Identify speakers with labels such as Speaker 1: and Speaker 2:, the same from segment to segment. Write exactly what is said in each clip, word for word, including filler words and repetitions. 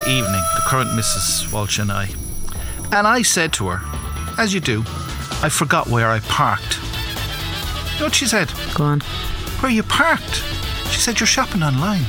Speaker 1: evening, the current Missus Walsh and I. And I said to her, as you do, I forgot where I parked. You know what she said?
Speaker 2: Go on.
Speaker 1: Where you parked? She said, you're shopping online.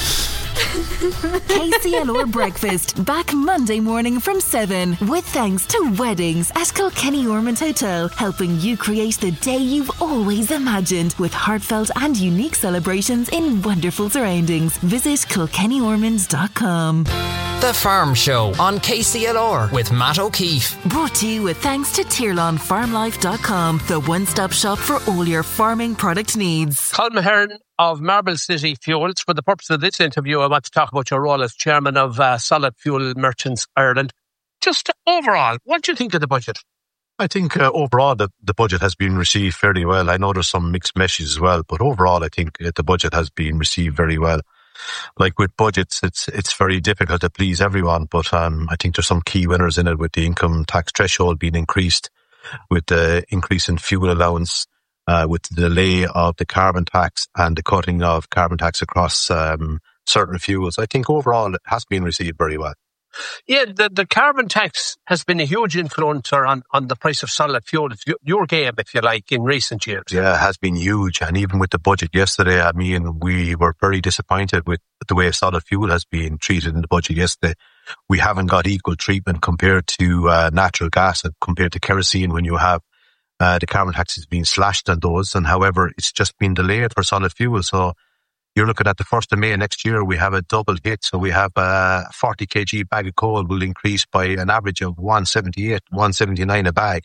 Speaker 3: K C L R Breakfast, back Monday morning from seven, with thanks to Weddings at Kilkenny Ormond Hotel, helping you create the day you've always imagined, with heartfelt and unique celebrations in wonderful surroundings. Visit kilkenny ormond dot com.
Speaker 4: The Farm Show on K C L R with Matt O'Keefe.
Speaker 3: Brought to you with thanks to Tirlon Farm Life dot com, the one-stop shop for all your farming product needs.
Speaker 5: Colm Ahern of Marble City Fuels. For the purpose of this interview, I want to talk about your role as chairman of uh, Solid Fuel Merchants Ireland. Just overall, what do you think of the budget?
Speaker 6: I think uh, overall the, the budget has been received fairly well. I know there's some mixed messages as well, but overall I think uh, the budget has been received very well. Like with budgets, it's it's very difficult to please everyone, but um, I think there's some key winners in it, with the income tax threshold being increased, with the increase in fuel allowance, uh, with the delay of the carbon tax and the cutting of carbon tax across um, certain fuels. I think overall it has been received very well.
Speaker 5: Yeah, the, the carbon tax has been a huge influencer on, on the price of solid fuel. It's your game, if you like, in recent years.
Speaker 6: Yeah, it has been huge. And even with the budget yesterday, I mean, we were very disappointed with the way solid fuel has been treated in the budget yesterday. We haven't got equal treatment compared to uh, natural gas and compared to kerosene when you have uh, the carbon tax has been slashed on those. And however, it's just been delayed for solid fuel. So you're looking at the first of May next year, we have a double hit. So we have a forty kilogram bag of coal will increase by an average of one seventy-eight, one seventy-nine a bag.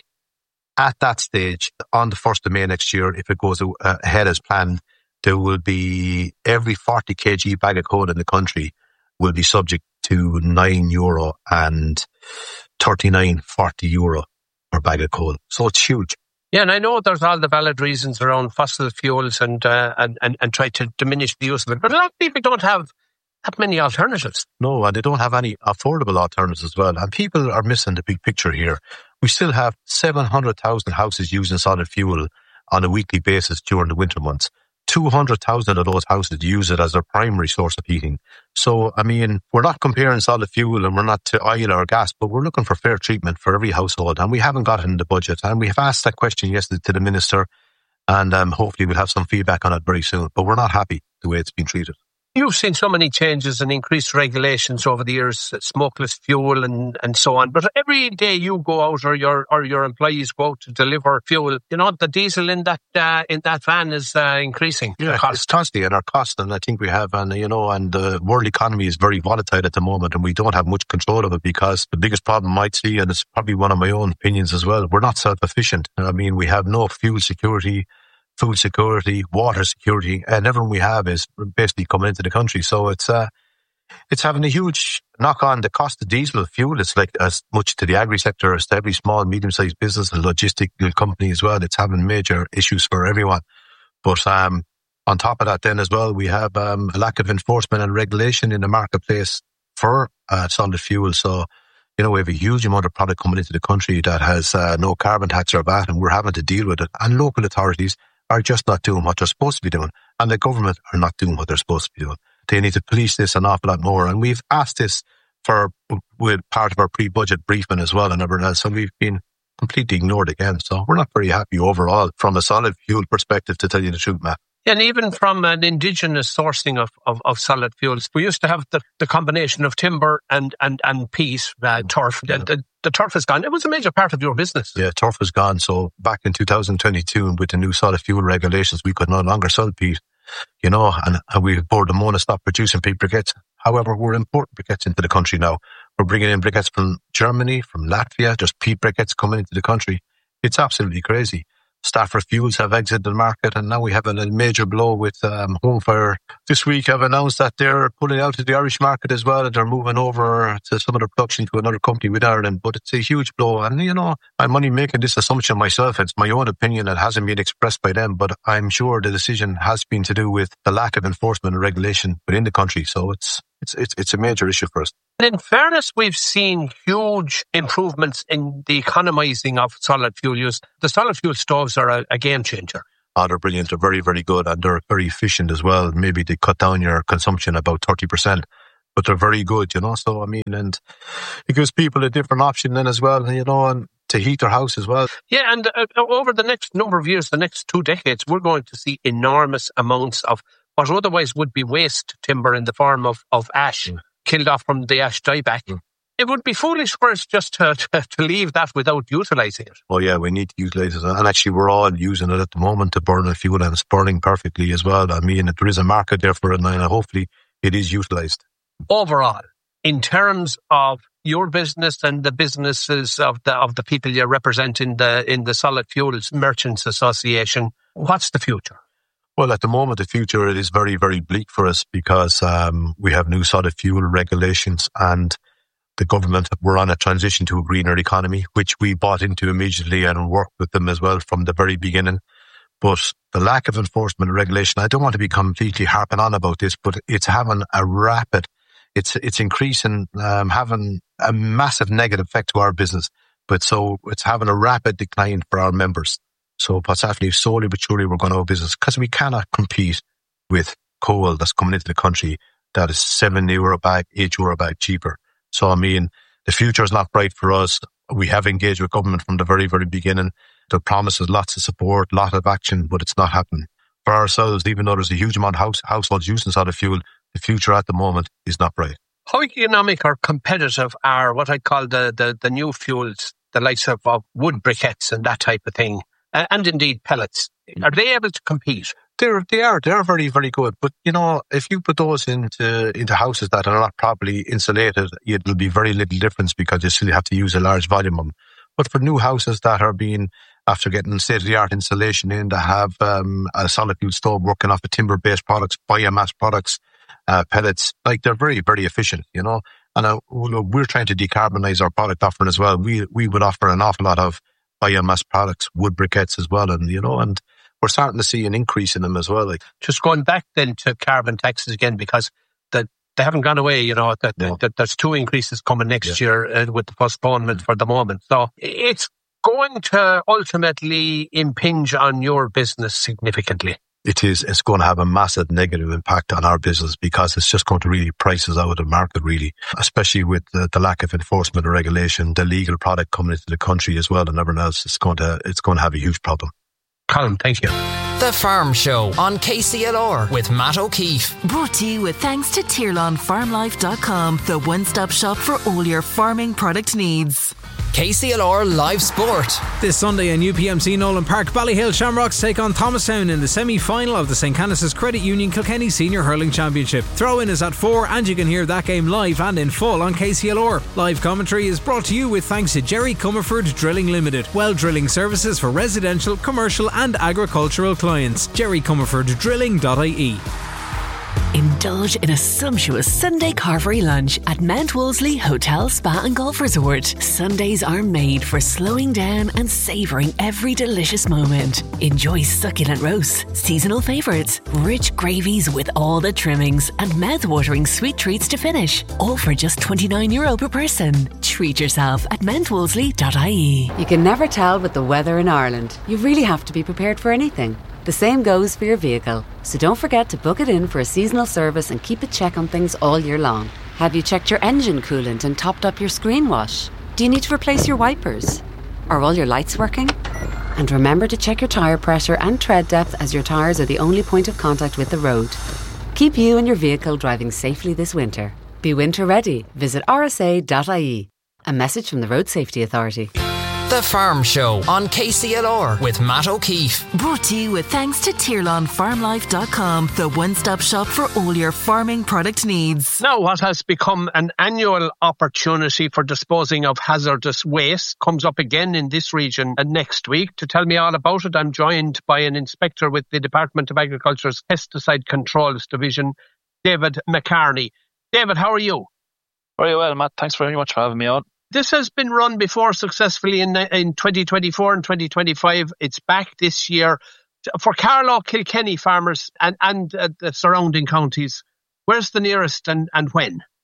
Speaker 6: At that stage, on the first of May next year, if it goes ahead as planned, there will be every forty kilogram bag of coal in the country will be subject to nine euro and thirty-nine, forty euro per bag of coal. So it's huge.
Speaker 5: Yeah, and I know there's all the valid reasons around fossil fuels and, uh, and, and, and try to diminish the use of it. But a lot of people don't have that many alternatives.
Speaker 6: No, and they don't have any affordable alternatives as well. And people are missing the big picture here. We still have seven hundred thousand houses using solid fuel on a weekly basis during the winter months. two hundred thousand of those houses use it as their primary source of heating. So, I mean, we're not comparing solid fuel and we're not to oil or gas, but we're looking for fair treatment for every household, and we haven't got it in the budget. And we have asked that question yesterday to the minister, and um, hopefully we'll have some feedback on it very soon. But we're not happy the way it's been treated.
Speaker 5: You've seen so many changes and increased regulations over the years, smokeless fuel and, and so on. But every day you go out, or your or your employees go out to deliver fuel, you know, the diesel in that uh, in that van is uh, increasing.
Speaker 6: Yeah, it's constantly at our cost, and I think we have, and you know, and the world economy is very volatile at the moment, and we don't have much control of it, because the biggest problem I see, and it's probably one of my own opinions as well, we're not self-efficient. I mean, we have no fuel security, food security, water security, and everything we have is basically coming into the country. So it's uh, it's having a huge knock on the cost of diesel fuel. It's like as much to the agri sector as to every small, medium-sized business and logistical company as well. It's having major issues for everyone. But um, on top of that then as well, we have um, a lack of enforcement and regulation in the marketplace for uh, solid fuel. So, you know, we have a huge amount of product coming into the country that has uh, no carbon tax or V A T, and we're having to deal with it. And local authorities are just not doing what they're supposed to be doing. And the government are not doing what they're supposed to be doing. They need to police this an awful lot more. And we've asked this for with part of our pre-budget briefing as well and everything else. And we've been completely ignored again. So we're not very happy overall from a solid fuel perspective, to tell you the truth, Matt.
Speaker 5: And even from an indigenous sourcing of, of, of solid fuels, we used to have the, the combination of timber and, and, and peat, uh, turf. Yeah. The, the, the turf is gone. It was a major part of your business.
Speaker 6: Yeah, turf is gone. So back in two thousand twenty-two, with the new solid fuel regulations, we could no longer sell peat, you know, and, and we board the Mona stopped producing peat briquettes. However, we're importing briquettes into the country now. We're bringing in briquettes from Germany, from Latvia, just peat briquettes coming into the country. It's absolutely crazy. Stafford Fuels have exited the market, and now we have a major blow with um, Homefire. This week I've announced that they're pulling out of the Irish market as well, and they're moving over to some of the production to another company with Ireland. But it's a huge blow, and you know, I'm only making this assumption myself. It's my own opinion. It hasn't been expressed by them, but I'm sure the decision has been to do with the lack of enforcement and regulation within the country. So it's it's it's, it's a major issue for us.
Speaker 5: In fairness, we've seen huge improvements in the economising of solid fuel use. The solid fuel stoves are a, a game changer.
Speaker 6: Oh, they're brilliant. They're very, very good, and they're very efficient as well. Maybe they cut down your consumption about thirty percent. but they're very good, you know. So, I mean, and it gives people a different option then as well, you know, and to heat their house as well.
Speaker 5: Yeah, and uh, over the next number of years, the next two decades, we're going to see enormous amounts of what otherwise would be waste timber in the form of, of ash mm. killed off from the ash dieback. Mm. It would be foolish for us just to, to, to leave that without utilising it.
Speaker 6: Oh yeah, we need to utilise it. And actually we're all using it at the moment to burn a fuel, and it's burning perfectly as well. I mean, there is a market there for it, and hopefully it is utilised.
Speaker 5: Overall, in terms of your business and the businesses of the of the people you represent in the in the Solid Fuels Merchants Association, what's the future?
Speaker 6: Well, at the moment, the future it is very, very bleak for us because um, we have new solid fuel regulations, and the government were on a transition to a greener economy, which we bought into immediately and worked with them as well from the very beginning. But the lack of enforcement and regulation, I don't want to be completely harping on about this, but it's having a rapid, it's it's increasing, um, having a massive negative effect to our business. But so it's having a rapid decline for our members. So what's happening, slowly but surely we're going out of business because we cannot compete with coal that's coming into the country that is seven euro a bag, eight euro a bag cheaper. So, I mean, the future is not bright for us. We have engaged with government from the very, very beginning. They promises lots of support, lot of action, but it's not happening. For ourselves, even though there's a huge amount of house, households using solid fuel, the future at the moment is not bright.
Speaker 5: How economic or competitive are what I call the, the, the new fuels, the likes of, of wood briquettes and that type of thing, uh, and indeed pellets? Are they able to compete?
Speaker 6: They're, they are, they're very, very good. But, you know, if you put those into, into houses that are not properly insulated, it'll be very little difference because you still have to use a large volume of them. But for new houses that are being, after getting state-of-the-art insulation in, that have um, a solid fuel stove working off of timber-based products, biomass products, uh, pellets, like they're very, very efficient, you know. And uh, we're trying to decarbonise our product offering as well. We, we would offer an awful lot of biomass products, wood briquettes as well, and, you know, and we're starting to see an increase in them as well. Like,
Speaker 5: just going back then to carbon taxes again, because the, they haven't gone away, you know, that, no. that there's two increases coming next yeah. year uh, with the postponement for the moment. So it's going to ultimately impinge on your business significantly.
Speaker 6: It is. It's going to have a massive negative impact on our business because it's just going to really price us out of the market, really, especially with the, the lack of enforcement and regulation, the legal product coming into the country as well and everything else. It's going to, it's going to have a huge problem.
Speaker 5: Colin, thank you.
Speaker 4: The Farm Show on K C L R with Matt O'Keefe.
Speaker 3: Brought to you with thanks to Tirlon Farm Life dot com, the one-stop shop for all your farming product needs.
Speaker 4: K C L R Live Sport.
Speaker 2: This Sunday in U P M C Nolan Park, Ballyhale Shamrocks take on Thomastown in the semi-final of the Saint Canice's Credit Union Kilkenny Senior Hurling Championship. Throw-in is at four and you can hear that game live and in full on K C L R. Live commentary is brought to you with thanks to Jerry Comerford Drilling Limited. Well drilling services for residential, commercial and agricultural clients. jerry comerford drilling dot I E.
Speaker 7: Indulge in a sumptuous Sunday carvery lunch at Mount Wolseley Hotel, Spa and Golf Resort. Sundays are made for slowing down and savouring every delicious moment. Enjoy succulent roasts, seasonal favourites, rich gravies with all the trimmings, and mouth-watering sweet treats to finish. All for just twenty-nine euro per person. Treat yourself at mount wolseley dot I E.
Speaker 8: You can never tell with the weather in Ireland. You really have to be prepared for anything. The same goes for your vehicle, so don't forget to book it in for a seasonal service and keep a check on things all year long. Have you checked your engine coolant and topped up your screen wash? Do you need to replace your wipers? Are all your lights working? And remember to check your tyre pressure and tread depth, as your tyres are the only point of contact with the road. Keep you and your vehicle driving safely this winter. Be winter ready. Visit r s a dot I E. A message from the Road Safety Authority.
Speaker 4: The Farm Show on K C L R with Matt O'Keefe.
Speaker 3: Brought to you with thanks to Tirlon Farm Life dot com, the one-stop shop for all your farming product needs.
Speaker 5: Now, what has become an annual opportunity for disposing of hazardous waste comes up again in this region next week. To tell me all about it, I'm joined by an inspector with the Department of Agriculture's Pesticide Controls Division, David McCarney. David, how are you?
Speaker 9: Very well, Matt. Thanks very much for having me on.
Speaker 5: This has been run before successfully in in twenty twenty-four and twenty twenty-five. It's back this year. For Carlow, Kilkenny farmers and, and uh, the surrounding counties, where's the nearest and, and when?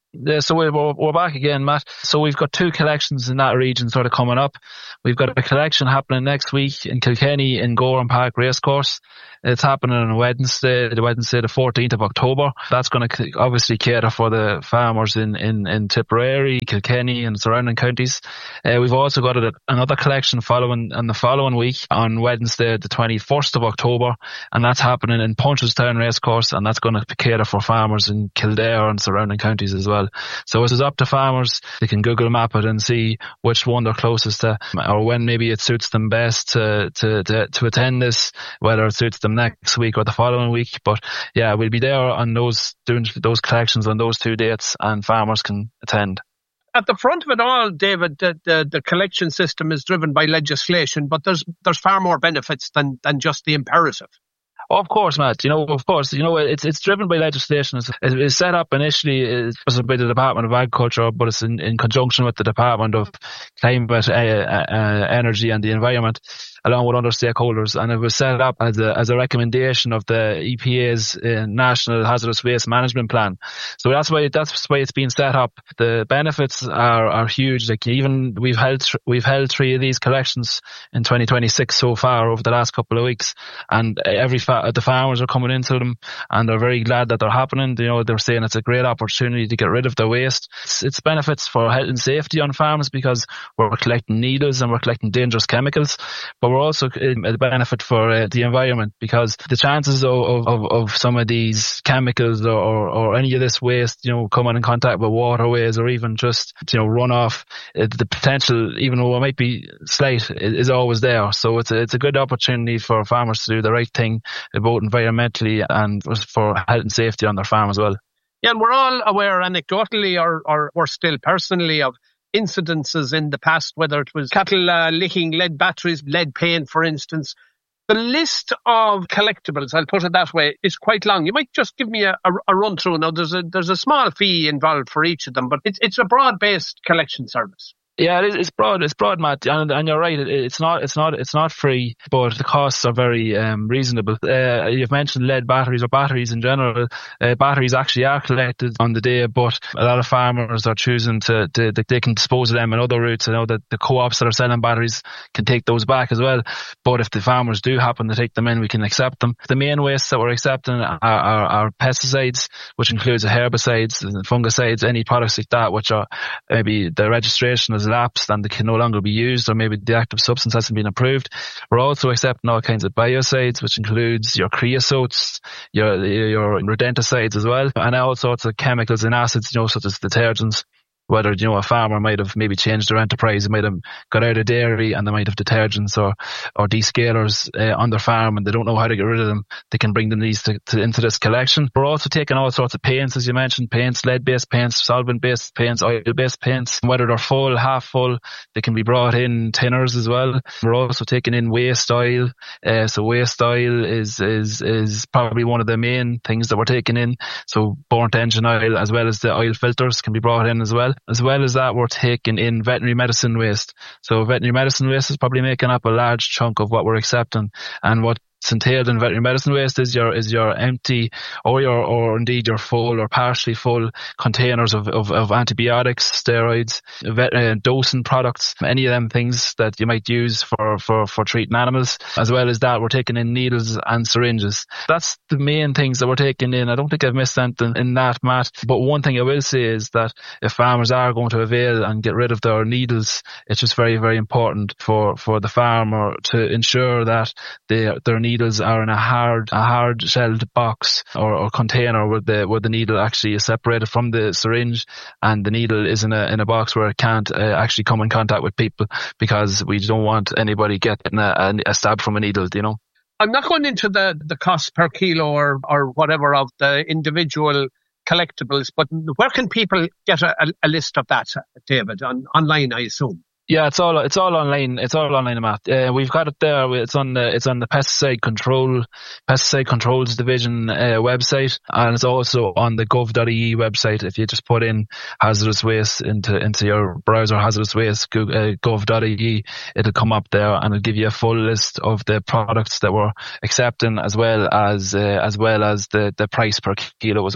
Speaker 9: Yeah, so we're, we're back again, Matt. So we've got two collections in that region sort of coming up. We've got a collection happening next week in Kilkenny in Gorham Park Racecourse. It's happening on Wednesday, the Wednesday the fourteenth of October. That's going to obviously cater for the farmers in, in, in Tipperary, Kilkenny and surrounding counties. Uh, we've also got a, another collection following on the following week on Wednesday the twenty-first of October, and that's happening in Punchestown Racecourse, and that's going to cater for farmers in Kildare and surrounding counties as well. So it is up to farmers. They can Google map it and see which one they're closest to, or when maybe it suits them best to, to, to, to attend this, whether it suits them next week or the following week. But yeah, we'll be there on those, doing those collections on those two dates, and farmers can attend.
Speaker 5: At the front of it all, David, the, the, the collection system is driven by legislation, but there's there's far more benefits than, than just the imperative.
Speaker 9: Of course, Matt. You know, of course, you know, it's it's driven by legislation. It's, it's set up initially it was by the Department of Agriculture, but it's in, in conjunction with the Department of Climate, uh, uh, Energy and the Environment, along with other stakeholders. And it was set up as a as a recommendation of the E P A's uh, National Hazardous Waste Management Plan. So that's why that's why it's been set up. The benefits are are huge. Like even we've held we've held three of these collections in twenty twenty-six so far over the last couple of weeks, and every fa- the farmers are coming into them and they're very glad that they're happening. You know, they're saying it's a great opportunity to get rid of the waste. It's, it's benefits for health and safety on farms because we're collecting needles and we're collecting dangerous chemicals, but we're also a benefit for uh, the environment because the chances of, of, of some of these chemicals or, or, or any of this waste, you know, coming in contact with waterways or even just, you know, runoff, uh, the potential, even though it might be slight, is, is always there. So it's a, it's a good opportunity for farmers to do the right thing, both environmentally and for health and safety on their farm as well.
Speaker 5: Yeah, and we're all aware anecdotally or, or, or still personally of incidences in the past, whether it was cattle uh, licking lead batteries, lead paint, for instance. The list of collectibles, I'll put it that way, is quite long. You might just give me a, a, a run through. Now, there's a there's a small fee involved for each of them, but it's it's a broad-based collection service.
Speaker 9: Yeah, it is, it's broad. It's broad, Matt, and, and you're right. It, it's not. It's not. It's not free, but the costs are very um, reasonable. Uh, you've mentioned lead batteries or batteries in general. Uh, batteries actually are collected on the day, but a lot of farmers are choosing to, to, to they can dispose of them in other routes. I know that the co-ops that are selling batteries can take those back as well. But if the farmers do happen to take them in, we can accept them. The main wastes that we're accepting are, are, are pesticides, which includes herbicides and fungicides, any products like that, which are maybe the registration is lapsed and they can no longer be used, or maybe the active substance hasn't been approved. We're also accepting all kinds of biocides, which includes your creosotes, your your rodenticides as well, and all sorts of chemicals and acids, you know, such as detergents. Whether, you know, a farmer might have maybe changed their enterprise, they might have got out of dairy and they might have detergents or, or descalers uh, on their farm and they don't know how to get rid of them. They can bring them these to, to, into this collection. We're also taking all sorts of paints, as you mentioned, paints, lead-based paints, solvent-based paints, oil-based paints. Whether they're full, half full, they can be brought in tinners as well. We're also taking in waste oil. Uh, so waste oil is, is, is probably one of the main things that we're taking in. So burnt engine oil as well as the oil filters can be brought in as well. As well as that, we're taking in veterinary medicine waste. So veterinary medicine waste is probably making up a large chunk of what we're accepting. And what entailed in veterinary medicine waste is your is your empty or your or indeed your full or partially full containers of, of, of antibiotics, steroids, vet, uh, dosing products, any of them things that you might use for, for, for treating animals. As well as that, we're taking in needles and syringes. That's the main things that we're taking in. I don't think I've missed anything in that, Matt. But one thing I will say is that if farmers are going to avail and get rid of their needles, it's just very, very important for, for the farmer to ensure that they, their needles needles are in a hard, a hard shelled box or, or container where the where the needle actually is separated from the syringe, and the needle is in a in a box where it can't uh, actually come in contact with people, because we don't want anybody getting a, a stab from a needle, you know.
Speaker 5: I'm not going into the the cost per kilo or or whatever of the individual collectibles, but where can people get a, a list of that, David? On online, I assume.
Speaker 9: Yeah, it's all it's all online. It's all online, Matt. Uh, we've got it there. It's on the it's on the pesticide control pesticide controls division uh, website, and it's also on the gov dot I E website. If you just put in hazardous waste into into your browser, hazardous waste Google, uh, gov dot I E, it'll come up there and it'll give you a full list of the products that we're accepting, as well as uh, as well as the the price per kilo as well.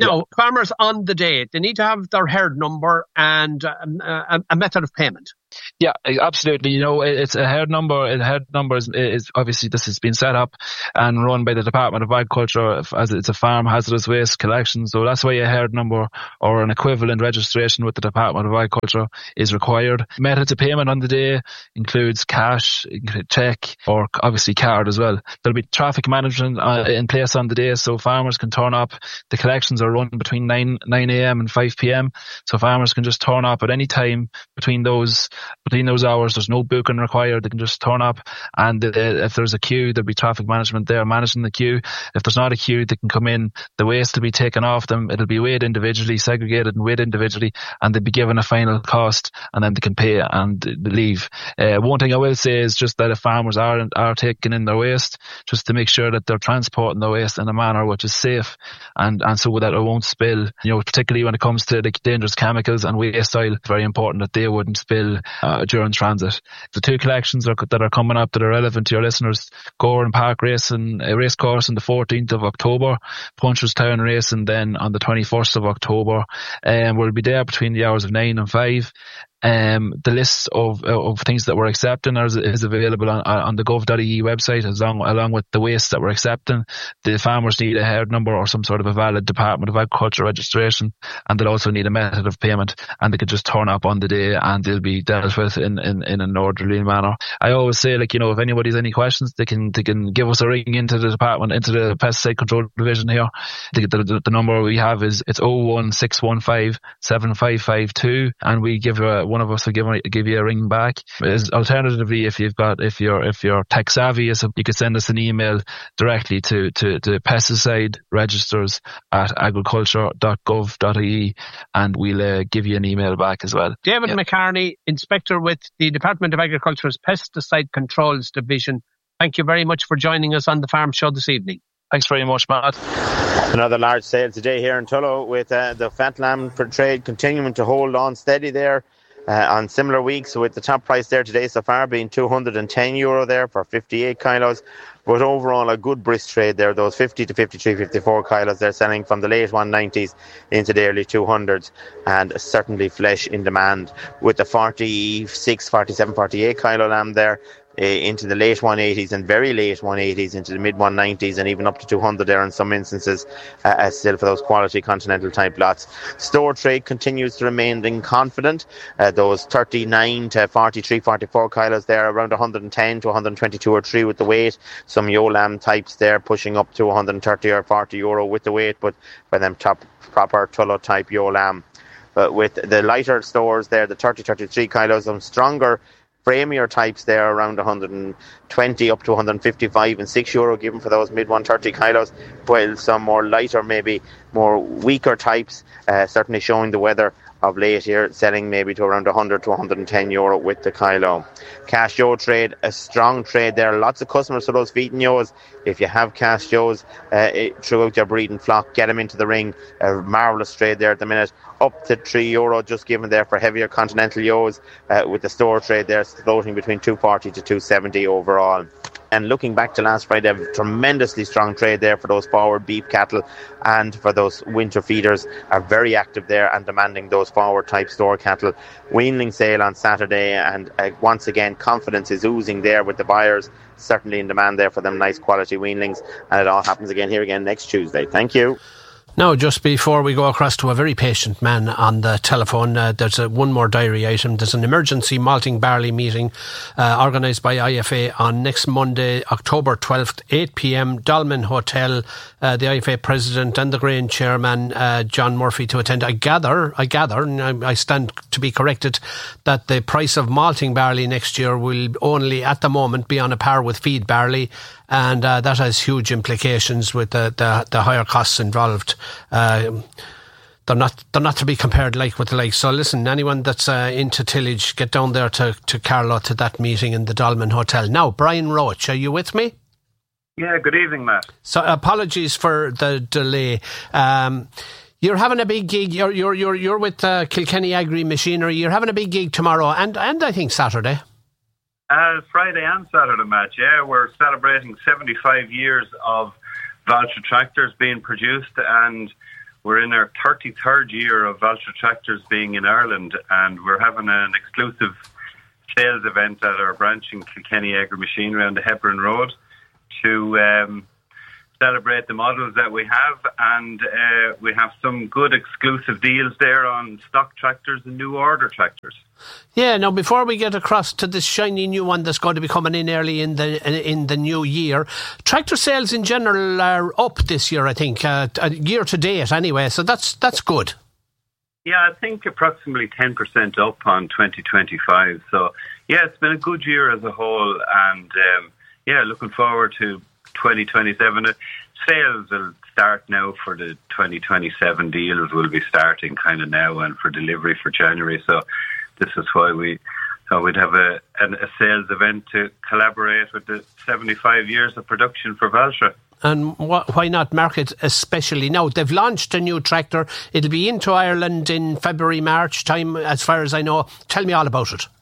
Speaker 5: Now, yeah. farmers on the day, they need to have their herd number and um, a, a method of payment.
Speaker 9: Yeah, absolutely. You know, it's a herd number. A herd number is, is obviously this has been set up and run by the Department of Agriculture as it's a farm hazardous waste collection. So that's why a herd number or an equivalent registration with the Department of Agriculture is required. Methods of payment on the day includes cash, cheque, or obviously card as well. There'll be traffic management uh, in place on the day, so farmers can turn up. The collections are run between nine a.m. and five p.m. So farmers can just turn up at any time between those. Between those hours, there's no booking required. They can just turn up, and uh, if there's a queue, there'll be traffic management there managing the queue. If there's not a queue, they can come in. The waste will be taken off them. It'll be weighed individually, segregated and weighed individually, and they'll be given a final cost, and then they can pay and leave. Uh, one thing I will say is just that if farmers are are taking in their waste, just to make sure that they're transporting their waste in a manner which is safe, and and so that it won't spill. You know, particularly when it comes to the dangerous chemicals and waste oil, it's very important that they wouldn't spill Uh, during transit. The two collections are, that are coming up that are relevant to your listeners: Gowran Park Racing, a race course on the fourteenth of October, Punchestown Racing then on the twenty-first of October, and um, we'll be there between the hours of nine and five. Um, the list of of things that we're accepting is, is available on, on the gov dot I E website, as long, along with the waste that we're accepting. The farmers need a herd number or some sort of a valid Department of Agriculture registration, and they'll also need a method of payment, and they could just turn up on the day and they'll be dealt with in, in, in an orderly manner. I always say, like, you know, if anybody's any questions, they can they can give us a ring into the department, into the pesticide control division here. The, the, the number we have is it's oh one six one five seven five five two, and we give a one of us will give give you a ring back. As alternatively, if you've got if you're if you're tech savvy, you could send us an email directly to to, to pesticide registers at agriculture dot gov dot I E, and we'll uh, give you an email back as well.
Speaker 5: David yep. McCarney, Inspector with the Department of Agriculture's Pesticide Controls Division. Thank you very much for joining us on the Farm Show this evening.
Speaker 9: Thanks very much, Matt.
Speaker 10: Another large sale today here in Tullow, with uh, the fat lamb trade continuing to hold on steady there. Uh, on similar weeks, with the top price there today so far being two hundred ten euro there for fifty-eight kilos, but overall a good brisk trade there. Those fifty to fifty-three, fifty-four kilos they're selling from the late one nineties into the early two hundreds, and certainly flesh in demand, with the forty-six, forty-seven, forty-eight kilo lamb there Uh, into the late one eighties and very late one eighties, into the mid one nineties, and even up to two hundred there in some instances, uh, as still for those quality continental type lots. Store trade continues to remain confident. Uh, those thirty-nine to forty-three, forty-four kilos there, around one hundred ten to one hundred twenty-two or three with the weight. Some yo lamb types there pushing up to one hundred thirty or forty euro with the weight, but by them top proper Tullow type yo lamb. But with the lighter stores there, the thirty, thirty-three kilos, some stronger framier types there around one hundred twenty up to one hundred fifty-five and six euro given for those mid one thirty kilos, while some more lighter, maybe more weaker types, uh, certainly showing the weather of late here, selling maybe to around one hundred to one hundred ten euro with the kilo. Cash yo trade, a strong trade there. Lots of customers for those feeding yos. If you have cash yos uh, throughout your breeding flock, get them into the ring. A marvellous trade there at the minute. Up to three euro just given there for heavier continental yos, uh, with the store trade there floating between two forty to two seventy overall. And looking back to last Friday, a tremendously strong trade there for those forward beef cattle, and for those winter feeders are very active there and demanding those forward type store cattle. Weanling sale on Saturday, and uh, once again confidence is oozing there with the buyers, certainly in demand there for them nice quality weanlings, and it all happens again here again next Tuesday. Thank you.
Speaker 11: Now, just before we go across to a very patient man on the telephone, uh, there's a, one more diary item. There's an emergency malting barley meeting uh, organised by I F A on next Monday, October twelfth, eight p.m, Dolmen Hotel. Uh, the I F A President and the Grain Chairman, uh, John Murphy, to attend. I gather, I gather, and I, I stand to be corrected, that the price of malting barley next year will only, at the moment, be on a par with feed barley. And uh, that has huge implications with the, the, the higher costs involved. Uh, they're not they're not to be compared like with the like. So listen, anyone that's uh, into tillage, get down there to, to Carlow to that meeting in the Dolmen Hotel. Now, Brian Roach, are you with me?
Speaker 12: Yeah, good evening, Matt.
Speaker 11: So apologies for the delay. Um, you're having a big gig. You're you're you're you're with uh, Kilkenny Agri Machinery. You're having a big gig tomorrow, and and I think Saturday.
Speaker 12: Uh, Friday and Saturday, Matt, yeah. We're celebrating seventy-five years of Valtra tractors being produced, and we're in our thirty-third year of Valtra Tractors being in Ireland, and we're having an exclusive sales event at our branch in Kilkenny Agri Machinery on the Hebron Road to um, celebrate the models that we have, and uh, we have some good exclusive deals there on stock tractors and new order tractors.
Speaker 11: Yeah, now before we get across to this shiny new one that's going to be coming in early in the in the new year, tractor sales in general are up this year, I think, uh, year to date anyway, so that's that's good.
Speaker 12: Yeah, I think approximately ten percent up on twenty twenty-five. So, yeah, it's been a good year as a whole, and um, yeah, looking forward to twenty twenty-seven. Sales will start now for the twenty twenty-seven deals will be starting kind of now, and for delivery for January. So this is why we thought we'd have a, a sales event to collaborate with the seventy-five years of production for Valtra.
Speaker 11: And wh- why not market especially now? They've launched a new tractor. It'll be into Ireland in February, March time, as far as I know. Tell me all about it.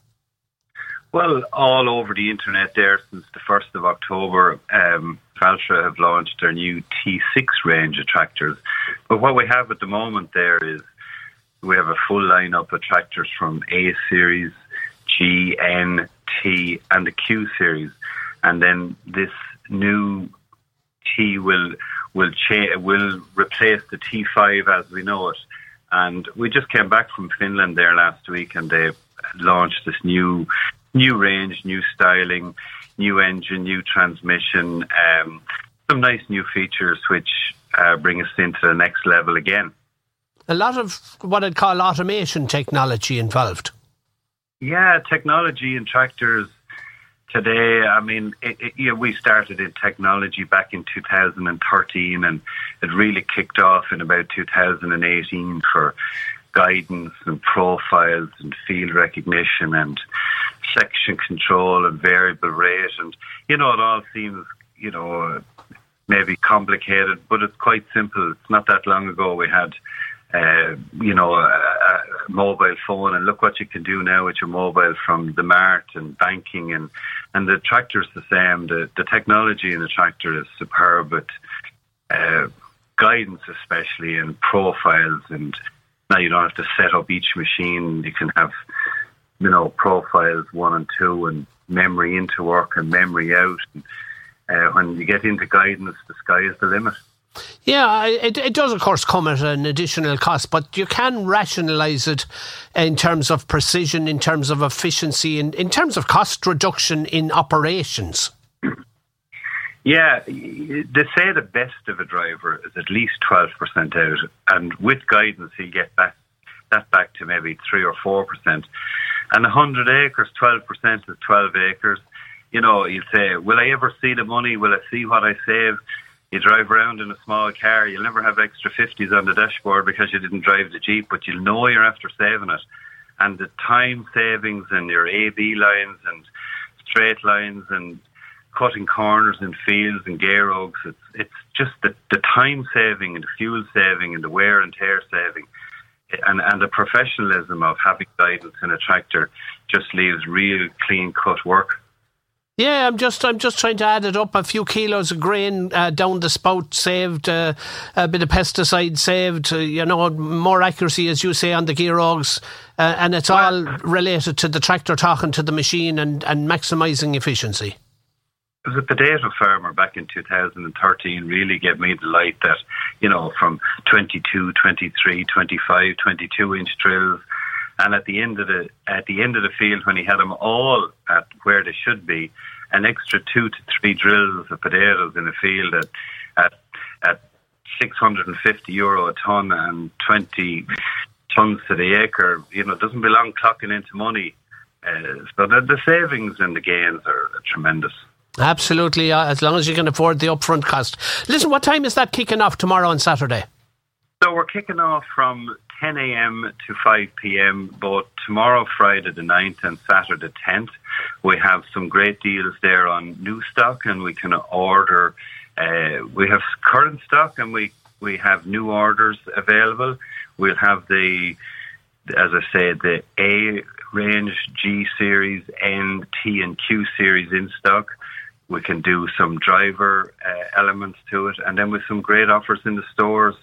Speaker 12: Well, all over the internet there since the first of October, um, Valtra have launched their new T six range of tractors. But what we have at the moment there is we have a full lineup of tractors from A Series, G, N, T and the Q Series. And then this new T will will cha- will replace the T five as we know it. And we just came back from Finland there last week, and they launched this new new range, new styling, new engine, new transmission, um, some nice new features which uh, bring us into the next level again.
Speaker 11: A lot of what I'd call automation technology involved.
Speaker 12: Yeah, technology in tractors today, I mean, it, it, you know, we started in technology back in two thousand thirteen, and it really kicked off in about two thousand eighteen for guidance and profiles and field recognition and section control and variable rate. And, you know, it all seems, you know, maybe complicated, but it's quite simple. It's not that long ago we had Uh, you know, a, a mobile phone, and look what you can do now with your mobile from the mart and banking, and, and the tractor's the same. The, the technology in the tractor is superb, but uh, guidance especially, and profiles, and now you don't have to set up each machine. You can have, you know, profiles one and two, and memory into work and memory out. And, uh, when you get into guidance, the sky is the limit.
Speaker 11: Yeah, it, it does, of course, come at an additional cost, but you can rationalise it in terms of precision, in terms of efficiency, in, in terms of cost reduction in operations.
Speaker 12: Yeah, they say the best of a driver is at least twelve percent out, and with guidance he'll get back, that back to maybe three or four percent. And one hundred acres, twelve percent is twelve acres. You know, you say, will I ever see the money? Will I see what I save? You drive around in a small car, you'll never have extra fifties on the dashboard because you didn't drive the Jeep, but you'll know you're after saving it. And the time savings and your A B lines and straight lines and cutting corners in fields and gear oaks, it's, it's just the, the time saving and the fuel saving and the wear and tear saving and, and the professionalism of having guidance in a tractor just leaves real clean cut work.
Speaker 11: Yeah, I'm just I'm just trying to add it up. A few kilos of grain uh, down the spout saved, uh, a bit of pesticide saved, uh, you know, more accuracy, as you say, on the gear oaks. Uh, and it's all related to the tractor talking to the machine and, and maximising efficiency.
Speaker 12: It was a potato farmer back in two thousand thirteen really gave me the light that, you know, from twenty-two, twenty-three, twenty-five, twenty-two inch drills. And at the end of the at the end of the field, when he had them all at where they should be, an extra two to three drills of potatoes in the field at at, at six hundred fifty euro a ton and twenty tons to the acre, you know, doesn't belong clocking into money. Uh, so the, the savings and the gains are, are tremendous.
Speaker 11: Absolutely, uh, as long as you can afford the upfront cost. Listen, what time is that kicking off tomorrow and Saturday?
Speaker 12: So we're kicking off from ten a.m. to five p.m. both tomorrow, Friday the ninth, and Saturday the tenth. We have some great deals there on new stock, and we can order. Uh, we have current stock, and we, we have new orders available. We'll have the, as I said, the A range, G series, N, T, and Q series in stock. We can do some driver uh, elements to it, and then with some great offers in the stores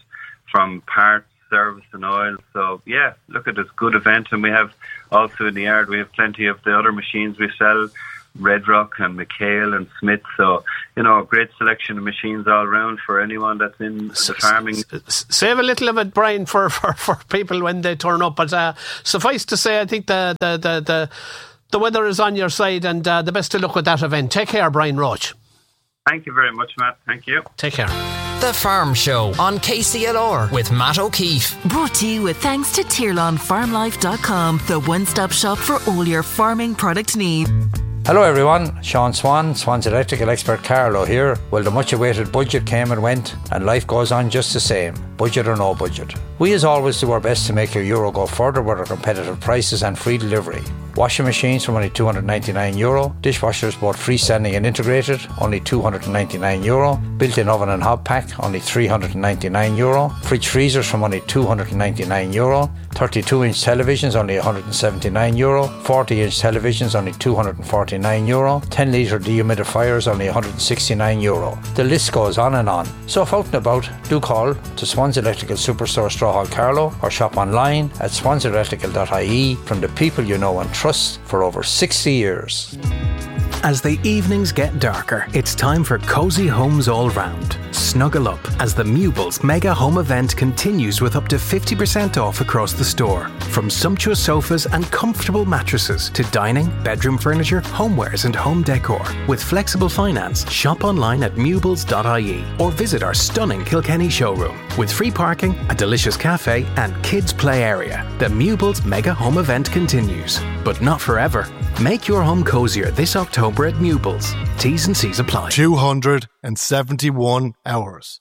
Speaker 12: from parts, service and oil. So yeah, look at this good event. And we have also in the yard, we have plenty of the other machines we sell, Red Rock and McHale and Smith. So, you know, a great selection of machines all around for anyone that's in the farming.
Speaker 11: Save a little of it, Brian, for, for, for people when they turn up. But uh, suffice to say, I think the the, the, the, the weather is on your side, and uh, the best of luck with that event. Take care, Brian Roach.
Speaker 12: Thank you very much, Matt. Thank you.
Speaker 11: Take care.
Speaker 4: The Farm Show on K C L R with Matt O'Keefe.
Speaker 3: Brought to you with thanks to Tirlon Farm Life dot com, the one-stop shop for all your farming product needs.
Speaker 13: Hello everyone, Sean Swan, Swan's electrical expert Carlo here. Well, the much awaited budget came and went, and life goes on just the same, budget or no budget. We as always do our best to make your euro go further with our competitive prices and free delivery. Washing machines from only two hundred ninety-nine euro, dishwashers both freestanding and integrated, only two hundred ninety-nine euro, built-in oven and hob pack, only three hundred ninety-nine euro, fridge freezers from only two hundred ninety-nine euro, thirty-two inch televisions only one hundred seventy-nine euro, forty inch televisions only two hundred forty-nine euro, ten litre dehumidifiers only one hundred sixty-nine euro. The list goes on and on. So if out and about, do call to Swans Electrical Superstore Strawhall Carlow or shop online at swans electrical dot I E from the people you know and trust for over sixty years.
Speaker 14: As the evenings get darker, it's time for cosy homes all round. Snuggle up as the Mewbles Mega Home Event continues with up to fifty percent off across the store. From sumptuous sofas and comfortable mattresses to dining, bedroom furniture, homewares and home decor. With flexible finance, shop online at mewbles dot I E or visit our stunning Kilkenny showroom. With free parking, a delicious cafe and kids play area, the Mewbles Mega Home Event continues. But not forever. Make your home cozier this October at Mewbles. T's and C's apply.
Speaker 15: two hundred seventy-one hours.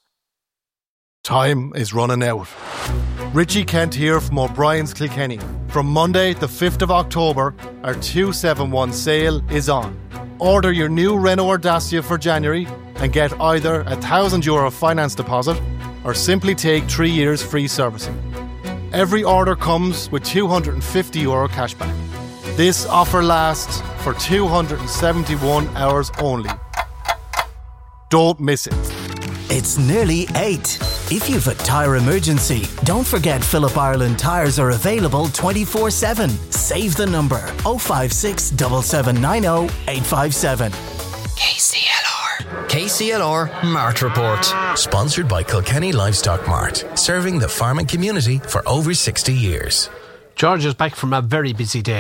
Speaker 15: Time is running out. Richie Kent here from O'Brien's Kilkenny. From Monday the fifth of October, our two seventy-one sale is on. Order your new Renault Dacia for January and get either a one thousand euro finance deposit or simply take three years free servicing. Every order comes with two hundred fifty euro cashback. This offer lasts for two hundred seventy-one hours only. Don't miss it.
Speaker 16: It's nearly eight. If you've a tyre emergency, don't forget Phillip Ireland tyres are available twenty-four seven. Save the number oh five six, seven seven nine oh, eight five seven.
Speaker 4: K C L R. K C L R Mart Report.
Speaker 17: Sponsored by Kilkenny Livestock Mart, serving the farming community for over sixty years.
Speaker 11: George is back from a very busy day.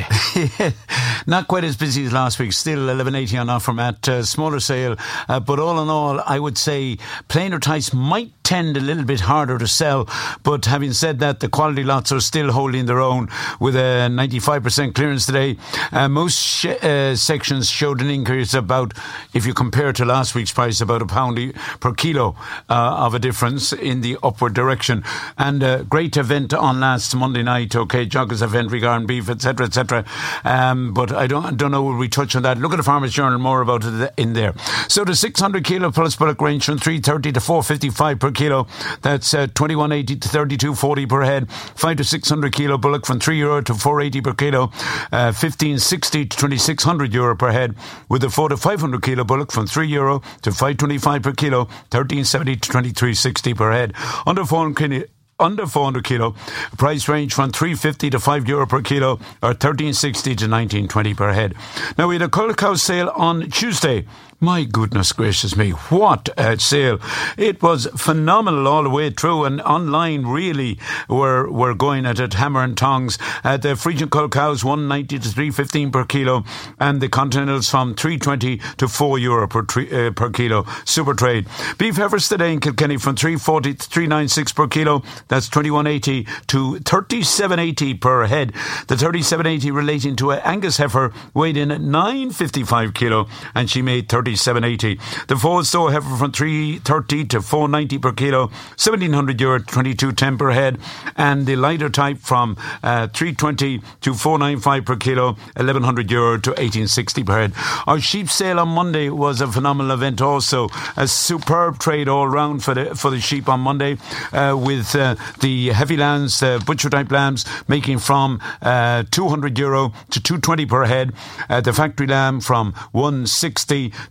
Speaker 18: Not quite as busy as last week. Still eleven eighty on offer, Matt. Uh, smaller sale. Uh, but all in all, I would say plainer types might tend a little bit harder to sell. But having said that, the quality lots are still holding their own with a ninety-five percent clearance today. Uh, most sh- uh, sections showed an increase about, if you compare to last week's price, about a pound per kilo uh, of a difference in the upward direction. And a great event on last Monday night. Okay, Joggers event regarding beef, et cetera, et cetera. Um, but I don't, I don't know, will we touch on that? Look at the Farmers Journal, more about it in there. So the six hundred kilo plus bulk range from three thirty to four fifty-five per kilo. That's uh, twenty-one eighty to thirty-two forty per head. five to six hundred kilo bullock from three euro to four eighty per kilo. Uh, fifteen sixty to twenty-six hundred euro per head. With the four to five hundred kilo bullock from three euro to five twenty-five per kilo. thirteen seventy to twenty-three sixty per head. Under four hundred Under four hundred kilo, price range from three fifty to five euro per kilo or thirteen sixty to nineteen twenty per head. Now, we had a cull cow sale on Tuesday. My goodness gracious me, what a sale. It was phenomenal all the way through, and online really were, were going at it, hammer and tongs. Uh, the Frisian cull cows one ninety to three fifteen per kilo, and the Continentals from three twenty to four euro per, tri- uh, per kilo. Super trade. Beef heifers today in Kilkenny from three forty to three ninety-six per kilo. That's twenty-one eighty to thirty-seven eighty per head. The thirty-seven eighty relating to an Angus heifer weighed in at nine fifty-five kilo, and she made thirty-seven eighty. The Foldstow heifer from three thirty to four ninety per kilo, seventeen hundred euro, twenty-two ten per head, and the lighter type from uh, three twenty to four ninety-five per kilo, eleven hundred euro to eighteen sixty per head. Our sheep sale on Monday was a phenomenal event also. A superb trade all round for the for the sheep on Monday, uh, with uh, the heavy lambs, the butcher type lambs, making from uh, two hundred euro to two twenty per head. Uh, the factory lamb from one sixty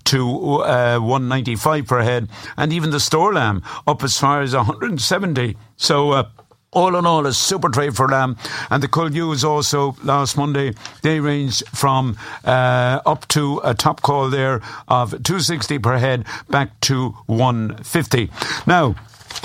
Speaker 18: to uh, one ninety-five per head, and even the store lamb up as far as one hundred seventy. So uh, all in all, a super trade for lamb. And the cull ewes also last Monday, they ranged from uh, up to a top call there of two sixty per head back to one fifty. Now,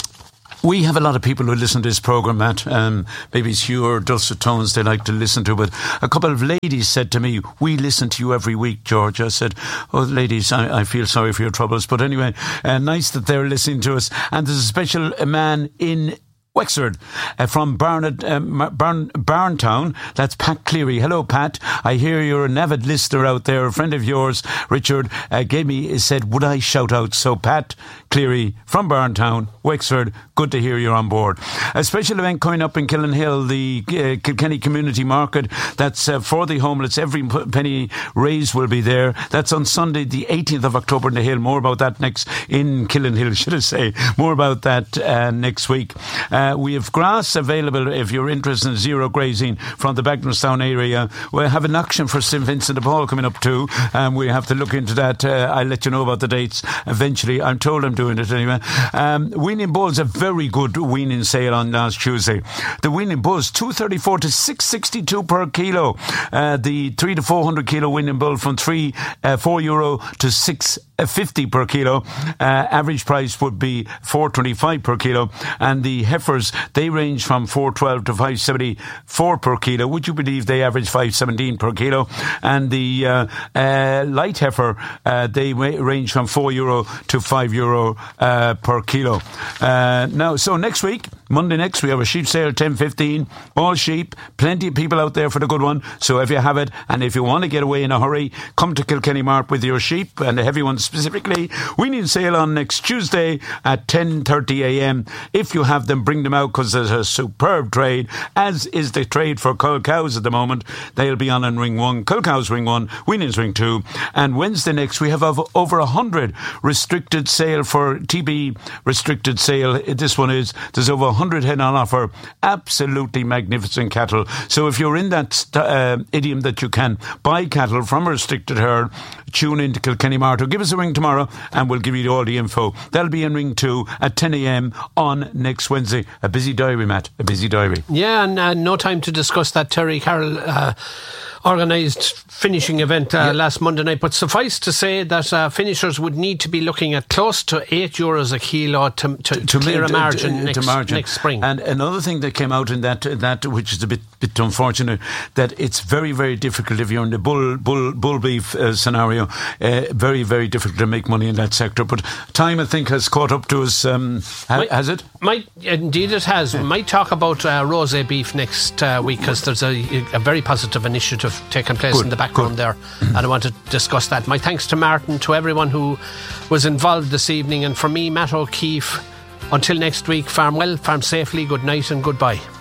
Speaker 18: we have a lot of people who listen to this programme, Matt. Um, maybe it's you or dulcet tones they like to listen to, but a couple of ladies said to me, we listen to you every week, George. I said, oh, ladies, I, I feel sorry for your troubles. But anyway, uh, nice that they're listening to us. And there's a special uh, man in Wexford uh, from Barnet, um, Barn, Barntown. That's Pat Cleary. Hello, Pat. I hear you're an avid listener out there. A friend of yours, Richard, uh, gave me, said, would I shout out? So, Pat Cleary from Barntown, Wexford, good to hear you're on board. A special event coming up in Killinhill, the uh, Kilkenny Community Market. That's uh, for the homeless. Every penny raised will be there. That's on Sunday, the eighteenth of October in the Hill. More about that next, in Killinhill, should I say. More about that uh, next week. Uh, we have grass available if you're interested in zero grazing from the Bagnallstown area. We have an auction for Saint Vincent de Paul coming up too, and we have to look into that. Uh, I'll let you know about the dates eventually. I'm told I'm doing it anyway. Um, Weaning Bulls, a very good weaning sale on last Tuesday. The Weaning Bulls, two thirty-four to six sixty-two per kilo. Uh, the three to four hundred kilo Weaning Bull from three, uh, four euro to six fifty per kilo. Uh, average price would be four twenty-five per kilo, and the heifers, they range from four twelve to five seventy-four per kilo. Would you believe they average five seventeen per kilo? And the uh, uh, light heifer, uh, they range from four euro to five euro uh, per kilo. Uh, now, so next week, Monday next, we have a sheep sale, ten fifteen, all sheep, plenty of people out there for the good one. So if you have it, and if you want to get away in a hurry, come to Kilkenny Mart with your sheep, and the heavy ones specifically. Weaning sale on next Tuesday at ten thirty a m. If you have them, bring them out, because there's a superb trade, as is the trade for cull cows at the moment. They'll be on in ring one, cull cows ring one, weanings ring two. And Wednesday next, we have over a hundred restricted sale for T B restricted sale. This one is, there's over a hundred head on offer. Absolutely magnificent cattle. So if you're in that uh, idiom that you can buy cattle from a restricted herd, tune in to Kilkenny Mart or give us a ring tomorrow and we'll give you all the info. That'll be in ring two at ten a m on next Wednesday. A busy diary, Matt. A busy diary.
Speaker 11: Yeah, and uh, no time to discuss that Terry Carroll uh, organised finishing event uh, yeah. last Monday night, but suffice to say that uh, finishers would need to be looking at close to eight euros a kilo to, to, to, to clear a margin, to, next, to margin next spring.
Speaker 18: And another thing that came out in that, that which is a bit, bit unfortunate, that it's very, very difficult if you're in the bull bull, bull beef uh, scenario, uh, very, very difficult to make money in that sector. But time, I think, has caught up to us. Um, ha- might, has it?
Speaker 11: Might, indeed it has. We might talk about uh, rosé beef next uh, week, because there's a, a very positive initiative taking place good, in the background good. there, and I want to discuss that. My thanks to Martin, to everyone who was involved this evening, and for me, Matt O'Keefe. Until next week, farm well, farm safely, good night and goodbye.